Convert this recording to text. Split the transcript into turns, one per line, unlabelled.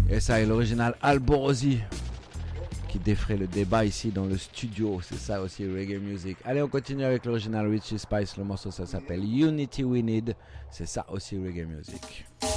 Et ça est l'original Alborosi qui défrait le débat ici dans le studio. C'est ça aussi reggae music. Allez, on continue avec l'original Richie Spice. Le morceau ça s'appelle Unity We Need. C'est ça aussi reggae music.